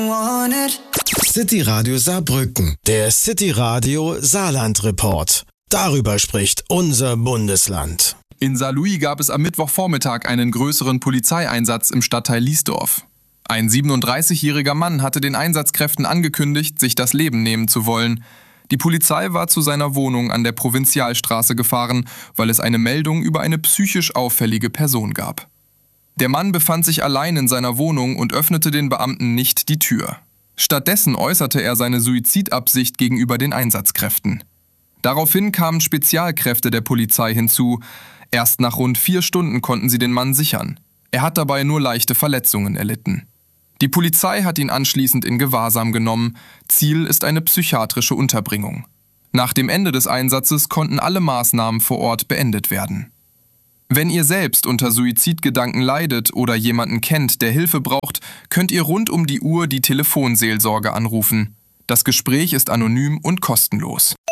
City Radio Saarbrücken, der City Radio Saarland Report. Darüber spricht unser Bundesland. In Saarlouis gab es am Mittwochvormittag einen größeren Polizeieinsatz im Stadtteil Liesdorf. Ein 37-jähriger Mann hatte den Einsatzkräften angekündigt, sich das Leben nehmen zu wollen. Die Polizei war zu seiner Wohnung an der Provinzialstraße gefahren, weil es eine Meldung über eine psychisch auffällige Person gab. Der Mann befand sich allein in seiner Wohnung und öffnete den Beamten nicht die Tür. Stattdessen äußerte er seine Suizidabsicht gegenüber den Einsatzkräften. Daraufhin kamen Spezialkräfte der Polizei hinzu. Erst nach rund 4 Stunden konnten sie den Mann sichern. Er hat dabei nur leichte Verletzungen erlitten. Die Polizei hat ihn anschließend in Gewahrsam genommen. Ziel ist eine psychiatrische Unterbringung. Nach dem Ende des Einsatzes konnten alle Maßnahmen vor Ort beendet werden. Wenn ihr selbst unter Suizidgedanken leidet oder jemanden kennt, der Hilfe braucht, könnt ihr rund um die Uhr die Telefonseelsorge anrufen. Das Gespräch ist anonym und kostenlos.